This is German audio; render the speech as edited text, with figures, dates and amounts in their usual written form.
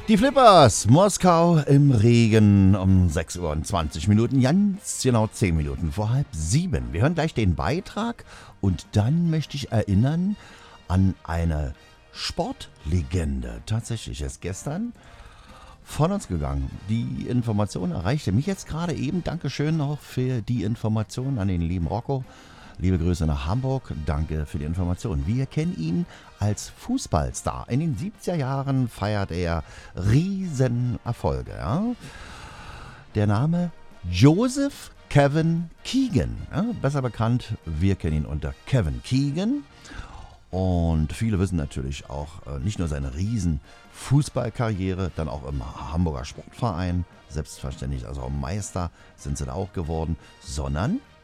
Die Flippers, Moskau im Regen um 6 Uhr und 20 Minuten, ganz genau 10 Minuten vor halb 7. Wir hören gleich den Beitrag und dann möchte ich erinnern an eine Sportlegende. Tatsächlich ist gestern von uns gegangen. Die Information erreichte mich jetzt gerade eben. Dankeschön noch für die Information an den lieben Rocco. Liebe Grüße nach Hamburg, danke für die Information. Wir kennen ihn als Fußballstar. In den 70er Jahren feiert er Riesenerfolge. Ja? Der Name Joseph Kevin Keegan, ja? Besser bekannt, wir kennen ihn unter Kevin Keegan. Und viele wissen natürlich auch nicht nur seine Fußballkarriere, dann auch im Hamburger Sportverein, selbstverständlich, also auch Meister sind sie da auch geworden, sondern